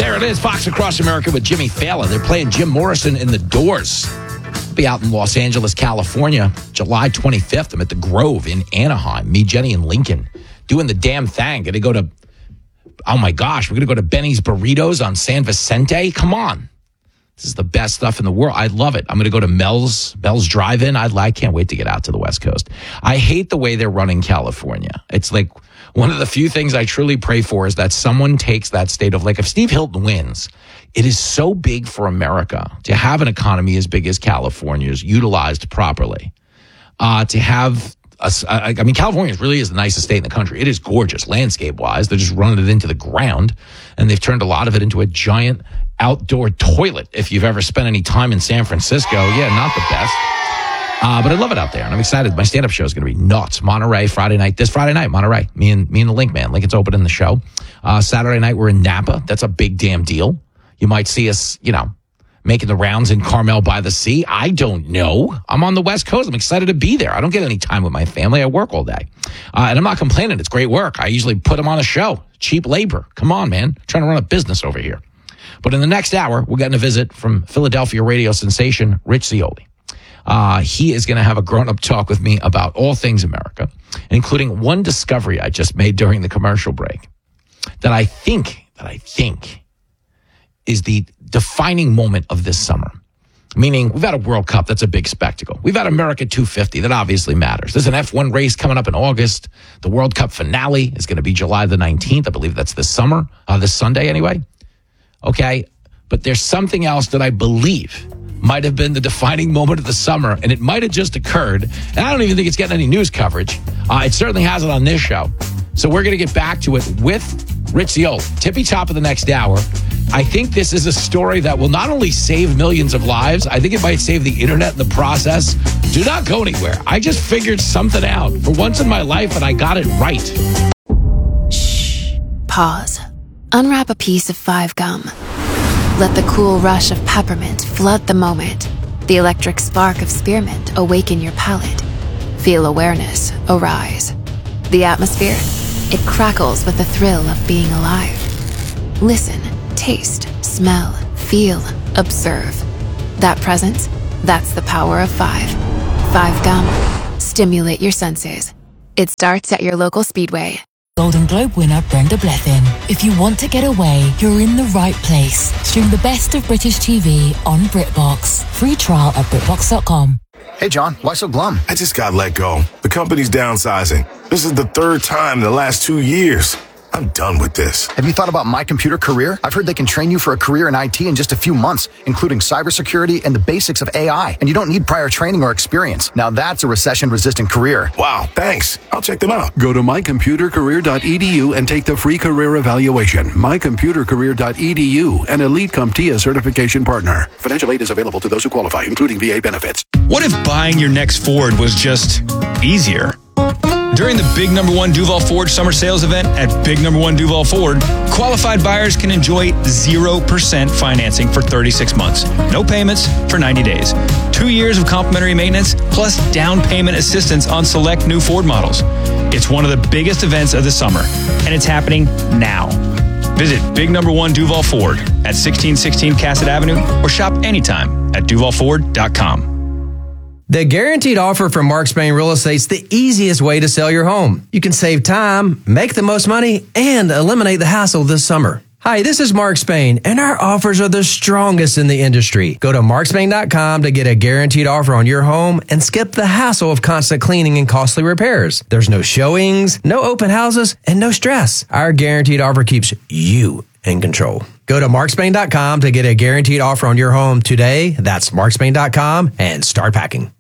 There it is, Fox Across America with Jimmy Fallon. They're playing Jim Morrison in The Doors. I'll be out in Los Angeles, California, July 25th. I'm at the Grove in Anaheim. Me, Jenny, and Lincoln doing the damn thing. Gonna go to, oh my gosh, we're gonna go to Benny's Burritos on San Vicente. Come on. This is the best stuff in the world. I love it. I'm going to go to Mel's Drive-In. I can't wait to get out to the West Coast. I hate the way they're running California. It's like one of the few things I truly pray for is that someone takes that state of, like, if Steve Hilton wins, it is so big for America to have an economy as big as California's utilized properly. To have, California really is the nicest state in the country. It is gorgeous landscape-wise. They're just running it into the ground, and they've turned a lot of it into a giant outdoor toilet. If you've ever spent any time in San Francisco, yeah, not the best. But I love it out there, and I'm excited. My stand-up show is going to be nuts. Monterey, Friday night. This Friday night, Monterey. Me and the Link Man. Lincoln's opening the show. Saturday night, we're in Napa. That's a big damn deal. You might see us, making the rounds in Carmel by the Sea. I don't know. I'm on the West Coast. I'm excited to be there. I don't get any time with my family. I work all day. And I'm not complaining. It's great work. I usually put them on a show. Cheap labor. Come on, man. I'm trying to run a business over here. But in the next hour, we're getting a visit from Philadelphia radio sensation Rich Zeoli. He is going to have a grown-up talk with me about all things America, including one discovery I just made during the commercial break that I think is the defining moment of this summer. Meaning, we've had a World Cup. That's a big spectacle. We've had America 250. That obviously matters. There's an F1 race coming up in August. The World Cup finale is going to be July the 19th. I believe that's this summer, this Sunday anyway. Okay, but there's something else that I believe might have been the defining moment of the summer, and it might have just occurred, and I don't even think it's getting any news coverage. It certainly has it on this show. So we're going to get back to it with Rich Zeoli. Tippy top of the next hour. I think this is a story that will not only save millions of lives, I think it might save the internet in the process. Do not go anywhere. I just figured something out for once in my life, and I got it right. Shh. Pause. Unwrap a piece of 5 gum. Let the cool rush of peppermint flood the moment. The electric spark of spearmint awaken your palate. Feel awareness arise. The atmosphere, it crackles with the thrill of being alive. Listen, taste, smell, feel, observe. That presence, that's the power of 5. 5 gum. Stimulate your senses. It starts at your local Speedway. Golden Globe winner Brenda Blethyn. If you want to get away, you're in the right place. Stream the best of British TV on BritBox. Free trial at BritBox.com. Hey, John, why so glum? I just got let go. The company's downsizing. This is the 3rd time in the last 2 years. I'm done with this. Have you thought about My Computer Career? I've heard they can train you for a career in IT in just a few months, including cybersecurity and the basics of AI. And you don't need prior training or experience. Now that's a recession-resistant career. Wow, thanks. I'll check them out. Go to mycomputercareer.edu and take the free career evaluation. Mycomputercareer.edu, an Elite CompTIA certification partner. Financial aid is available to those who qualify, including VA benefits. What if buying your next Ford was just easier? During the Big Number One Duval Ford Summer Sales Event at Big Number One Duval Ford, qualified buyers can enjoy 0% financing for 36 months. No payments for 90 days. 2 years of complimentary maintenance, plus down payment assistance on select new Ford models. It's one of the biggest events of the summer, and it's happening now. Visit Big Number One Duval Ford at 1616 Cassett Avenue or shop anytime at duvalford.com. The Guaranteed Offer from Mark Spain Real Estate's the easiest way to sell your home. You can save time, make the most money, and eliminate the hassle this summer. Hi, this is Mark Spain, and our offers are the strongest in the industry. Go to markspain.com to get a guaranteed offer on your home and skip the hassle of constant cleaning and costly repairs. There's no showings, no open houses, and no stress. Our guaranteed offer keeps you in control. Go to markspain.com to get a guaranteed offer on your home today. That's markspain.com and start packing.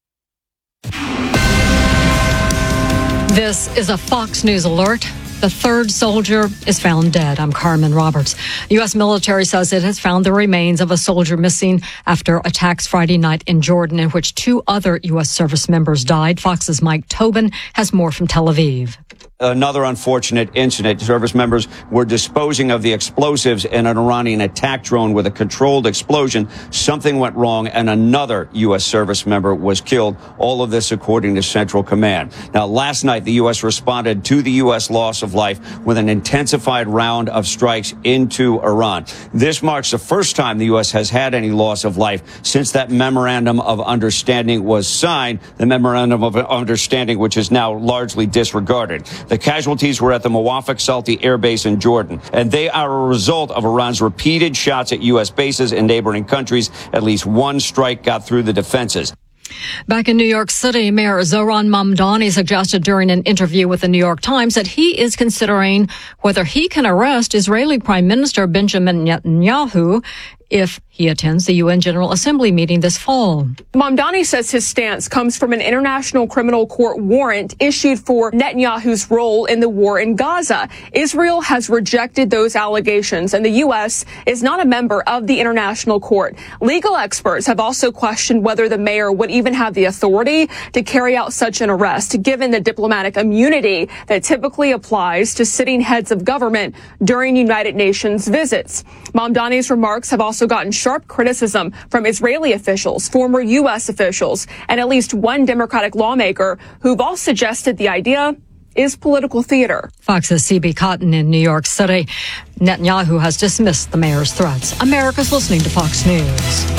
This is a Fox News alert. The 3rd soldier is found dead. I'm Carmen Roberts. U.S. military says it has found the remains of a soldier missing after attacks Friday night in Jordan, in which 2 other U.S. service members died. Fox's Mike Tobin has more from Tel Aviv. Another unfortunate incident. Service members were disposing of the explosives in an Iranian attack drone with a controlled explosion. Something went wrong and another U.S. service member was killed. All of this according to Central Command. Now, last night, the U.S. responded to the U.S. loss of life with an intensified round of strikes into Iran. This marks the first time the U.S. has had any loss of life since that memorandum of understanding was signed, the memorandum of understanding which is now largely disregarded. The casualties were at the Muwafaq Salti Air Base in Jordan, and they are a result of Iran's repeated shots at U.S. bases in neighboring countries. At least one strike got through the defenses. Back in New York City, Mayor Zohran Mamdani suggested during an interview with the New York Times that he is considering whether he can arrest Israeli Prime Minister Benjamin Netanyahu if he attends the UN General Assembly meeting this fall. Mamdani says his stance comes from an International Criminal Court warrant issued for Netanyahu's role in the war in Gaza. Israel has rejected those allegations, and the U.S. is not a member of the International Court. Legal experts have also questioned whether the mayor would even have the authority to carry out such an arrest, given the diplomatic immunity that typically applies to sitting heads of government during United Nations visits. Mamdani's remarks have also gotten sharp criticism from Israeli officials, former U.S. officials, and at least one Democratic lawmaker who've all suggested the idea is political theater. Fox's C.B. Cotton in New York City. Netanyahu has dismissed the mayor's threats. America's listening to Fox News.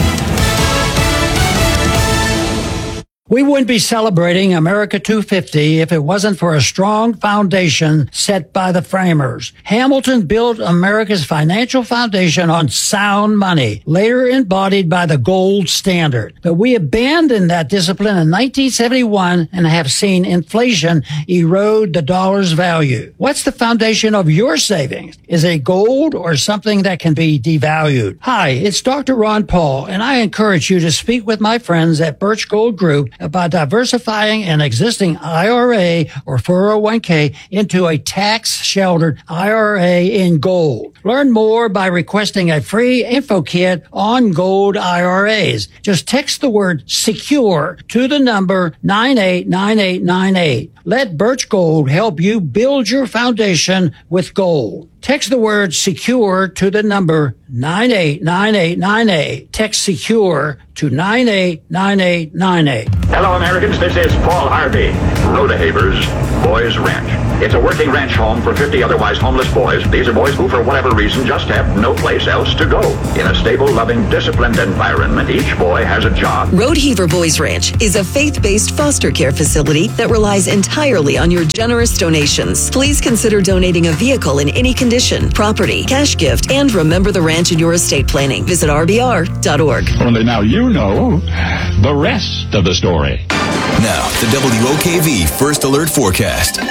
We wouldn't be celebrating America 250 if it wasn't for a strong foundation set by the framers. Hamilton built America's financial foundation on sound money, later embodied by the gold standard. But we abandoned that discipline in 1971 and have seen inflation erode the dollar's value. What's the foundation of your savings? Is it gold or something that can be devalued? Hi, it's Dr. Ron Paul, and I encourage you to speak with my friends at Birch Gold Group about diversifying an existing IRA or 401k into a tax-sheltered IRA in gold. Learn more by requesting a free info kit on gold IRAs. Just text the word SECURE to the number 989898. Let Birch Gold help you build your foundation with gold. Text the word SECURE to the number 989898. Text SECURE to 989898. Hello, Americans. This is Paul Harvey. Rhoda-Havers Boys Ranch. It's a working ranch home for 50 otherwise homeless boys. These are boys who, for whatever reason, just have no place else to go. In a stable, loving, disciplined environment, each boy has a job. Rodeheaver Boys Ranch is a faith-based foster care facility that relies entirely on your generous donations. Please consider donating a vehicle in any condition, property, cash gift, and remember the ranch in your estate planning. Visit rbr.org. Only now you know the rest of the story. Now, the WOKV First Alert Forecast.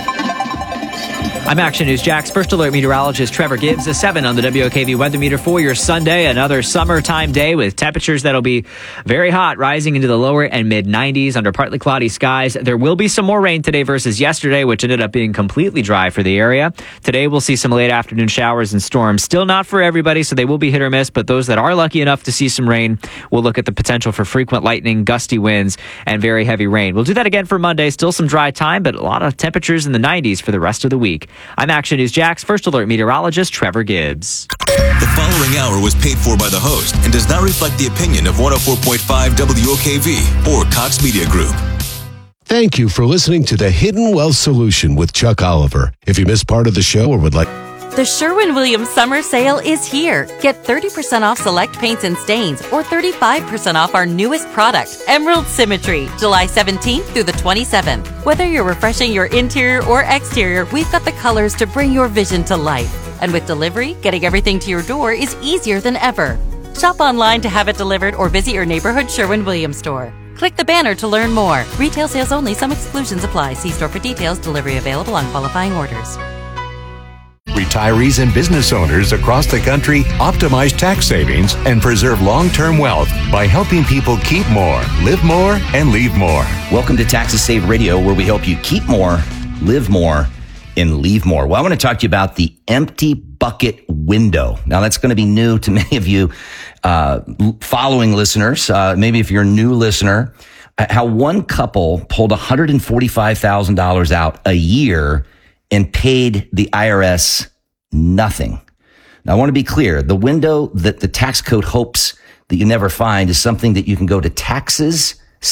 I'm Action News Jack's First Alert meteorologist Trevor Gibbs. A 7 on the WOKV weather meter for your Sunday. Another summertime day with temperatures that'll be very hot, rising into the lower and mid 90s under partly cloudy skies. There will be some more rain today versus yesterday, which ended up being completely dry for the area. Today we'll see some late afternoon showers and storms. Still not for everybody, so they will be hit or miss, but those that are lucky enough to see some rain will look at the potential for frequent lightning, gusty winds, and very heavy rain. We'll do that again for Monday. Still some dry time, but a lot of temperatures in the 90s for the rest of the week. I'm Action News Jack's First Alert meteorologist Trevor Gibbs. The following hour was paid for by the host and does not reflect the opinion of 104.5 WOKV or Cox Media Group. Thank you for listening to The Hidden Wealth Solution with Chuck Oliver. If you missed part of the show or would like... The Sherwin-Williams Summer Sale is here. Get 30% off select paints and stains or 35% off our newest product, Emerald Symmetry, July 17th through the 27th. Whether you're refreshing your interior or exterior, we've got the colors to bring your vision to life. And with delivery, getting everything to your door is easier than ever. Shop online to have it delivered or visit your neighborhood Sherwin-Williams store. Click the banner to learn more. Retail sales only. Some exclusions apply. See store for details. Delivery available on qualifying orders. Retirees and business owners across the country optimize tax savings and preserve long-term wealth by helping people keep more, live more, and leave more. Welcome to Taxes Saved Radio, where we help you keep more, live more, and leave more. Well, I want to talk to you about the empty bucket window. Now, that's going to be new to many of you following listeners. Maybe if you're a new listener, how one couple pulled $145,000 out a year and paid the IRS nothing. Now, I want to be clear. The window that the tax code hopes that you never find is something that you can go to taxes,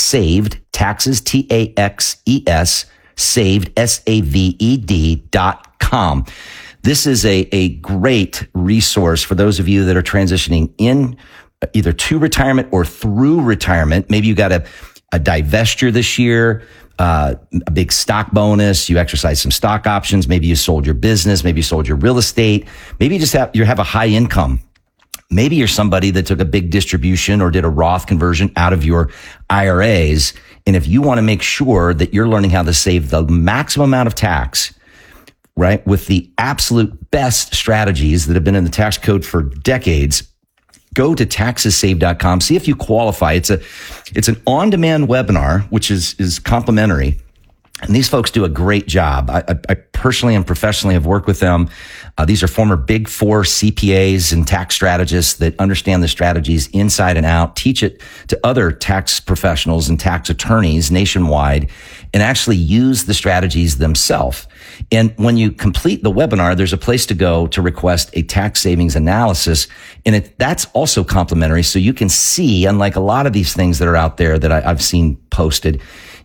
T-A-X-E-S, saved, SAVED.com. This is a great resource for those of you that are transitioning in either to retirement or through retirement. Maybe you got a divestiture this year, a big stock bonus. You exercise some stock options. Maybe you sold your business. Maybe you sold your real estate. Maybe you just have a high income. Maybe you're somebody that took a big distribution or did a Roth conversion out of your IRAs. And if you want to make sure that you're learning how to save the maximum amount of tax, right, with the absolute best strategies that have been in the tax code for decades, go to taxessave.com. See if you qualify. It's an on-demand webinar, which is complimentary. And these folks do a great job. I personally and professionally have worked with them. These are former Big Four CPAs and tax strategists that understand the strategies inside and out, teach it to other tax professionals and tax attorneys nationwide, and actually use the strategies themselves. And when you complete the webinar, there's a place to go to request a tax savings analysis. And that's also complimentary. So you can see, unlike a lot of these things that are out there that I've seen posted,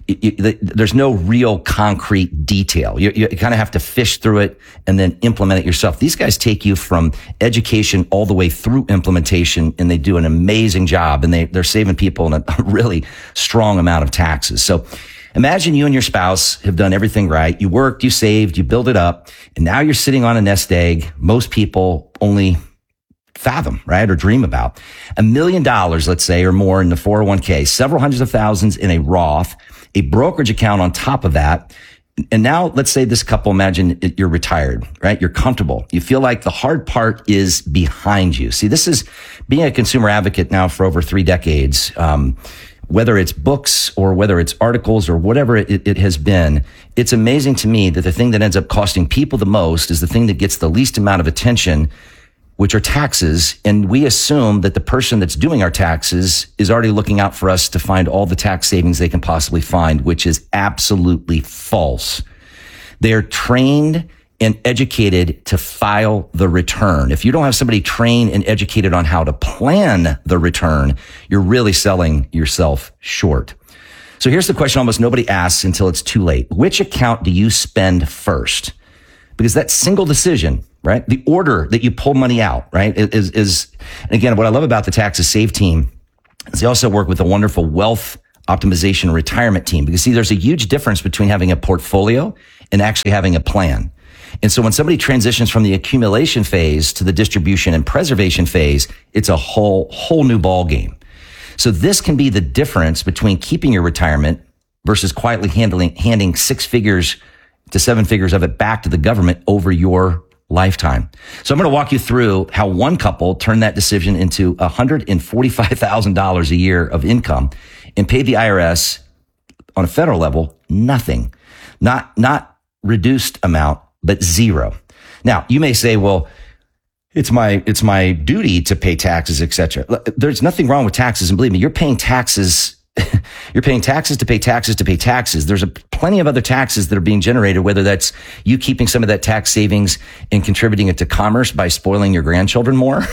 there's no real concrete detail. You kind of have to fish through it and then implement it yourself. These guys take you from education all the way through implementation, and they do an amazing job, and they're saving people a really strong amount of taxes. So imagine you and your spouse have done everything right. You worked, you saved, you build it up, and now you're sitting on a nest egg. Most people only fathom, right, or dream about $1 million, let's say, or more in the 401k, several hundreds of thousands in a Roth, a brokerage account on top of that. And now let's say this couple, imagine you're retired, right? You're comfortable. You feel like the hard part is behind you. See, this is being a consumer advocate now for over 3 decades. Whether it's books or whether it's articles or whatever it has been, it's amazing to me that the thing that ends up costing people the most is the thing that gets the least amount of attention, which are taxes. And we assume that the person that's doing our taxes is already looking out for us to find all the tax savings they can possibly find, which is absolutely false. They are trained and educated to file the return. If you don't have somebody trained and educated on how to plan the return, you're really selling yourself short. So here's the question almost nobody asks until it's too late. Which account do you spend first? Because that single decision, right? The order that you pull money out, right? Is and again, what I love about the Taxes Save team is they also work with a wonderful wealth optimization retirement team. Because see, there's a huge difference between having a portfolio and actually having a plan. And so when somebody transitions from the accumulation phase to the distribution and preservation phase, it's a whole new ball game. So this can be the difference between keeping your retirement versus quietly handing 6 figures to 7 figures of it back to the government over your lifetime. So I'm going to walk you through how one couple turned that decision into $145,000 a year of income and paid the IRS on a federal level nothing, not reduced amount, but zero. Now you may say, well, it's my duty to pay taxes, etc. There's nothing wrong with taxes, and believe me, you're paying taxes. You're paying taxes to pay taxes to pay taxes. There's plenty of other taxes that are being generated, whether that's you keeping some of that tax savings and contributing it to commerce by spoiling your grandchildren more,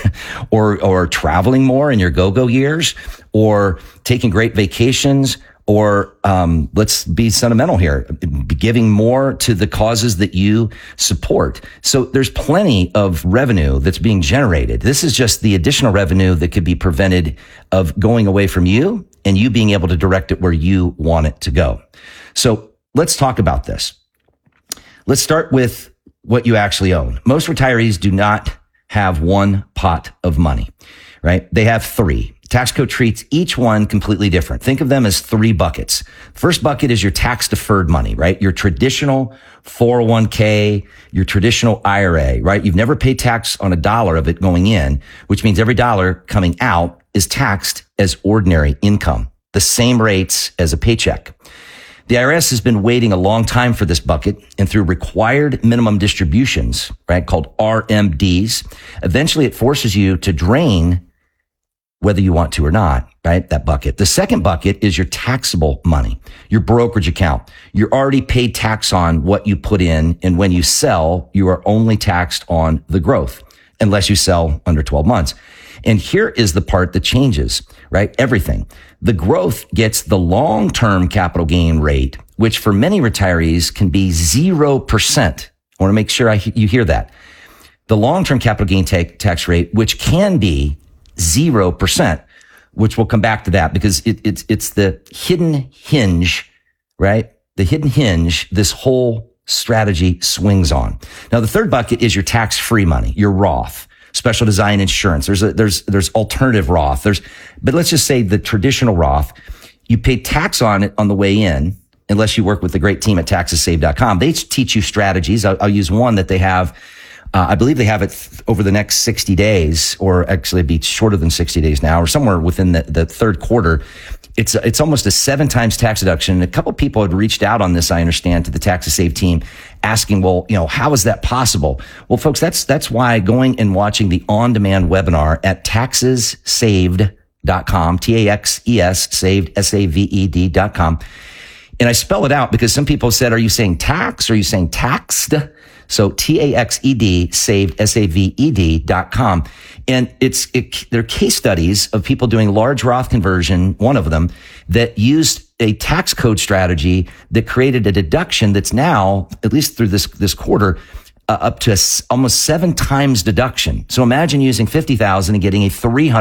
or traveling more in your go-go years, or taking great vacations, or let's be sentimental here, giving more to the causes that you support. So there's plenty of revenue that's being generated. This is just the additional revenue that could be prevented of going away from you and you being able to direct it where you want it to go. So let's talk about this. Let's start with what you actually own. Most retirees do not have one pot of money, right? They have 3. Tax code treats each one completely different. Think of them as 3 buckets. First bucket is your tax deferred money, right? Your traditional 401k, your traditional IRA, right? You've never paid tax on $1 of it going in, which means every dollar coming out is taxed as ordinary income, the same rates as a paycheck. The IRS has been waiting a long time for this bucket, and through required minimum distributions, right, called RMDs, eventually it forces you to drain whether you want to or not, right? That bucket. The second bucket is your taxable money, your brokerage account. You're already paid tax on what you put in. And when you sell, you are only taxed on the growth unless you sell under 12 months. And here is the part that changes, right? Everything. The growth gets the long-term capital gain rate, which for many retirees can be 0%. I want to make sure you hear that. The long-term capital gain tax rate, which can be 0%, which we'll come back to that because it's the hidden hinge, right? The hidden hinge this whole strategy swings on. Now, the third bucket is your tax-free money, your Roth, special design insurance. There's alternative Roth. But let's just say the traditional Roth, you pay tax on it on the way in, unless you work with the great team at taxessaved.com. They teach you strategies. I'll use one that they have. I believe they have it over the next 60 days, or actually it'd be shorter than 60 days now, or somewhere within the third quarter. It's almost a 7 times tax deduction. A couple of people had reached out on this, I understand, to the Tax to Save team asking, well, how is that possible? Well, folks, that's why going and watching the on-demand webinar at taxessaved.com, TAXES, saved, SAVED.com. And I spell it out because some people said, are you saying tax? Or are you saying taxed? So TAXED, saved, SAVED.com. And they're case studies of people doing large Roth conversion, one of them, that used a tax code strategy that created a deduction that's now, at least through this quarter, up to almost 7 times deduction. So imagine using $50,000 and getting a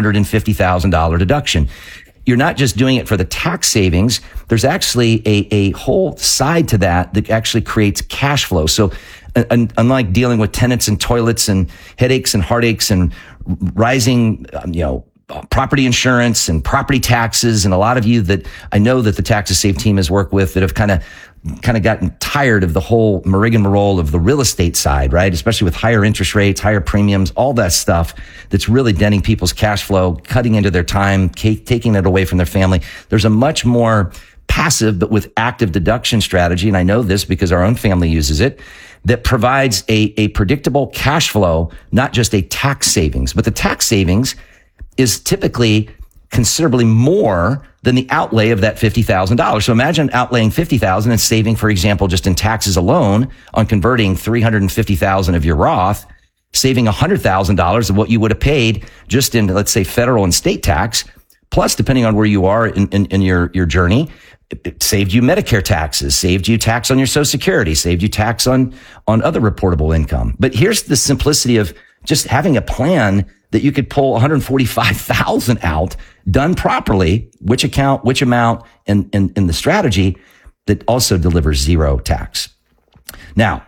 $350,000 deduction. You're not just doing it for the tax savings. There's actually a whole side to that actually creates cash flow. So unlike dealing with tenants and toilets and headaches and heartaches and rising, property insurance and property taxes, and a lot of you that I know that the Tax to Save team has worked with that have kind of gotten tired of the whole rigmarole of the real estate side, right? Especially with higher interest rates, higher premiums, all that stuff that's really denting people's cash flow, cutting into their time, taking it away from their family. There's a much more passive but with active deduction strategy, and I know this because our own family uses it, that provides a predictable cash flow, not just a tax savings. But the tax savings is typically considerably more than the outlay of that $50,000. So imagine outlaying $50,000 and saving, for example, just in taxes alone on converting $350,000 of your Roth, saving $100,000 of what you would have paid just in, let's say, federal and state tax. Plus, depending on where you are in your journey, it saved you Medicare taxes, saved you tax on your Social Security, saved you tax on other reportable income. But here's the simplicity of just having a plan that you could pull $145,000 out, done properly, which account, which amount, and the strategy that also delivers 0 tax. Now,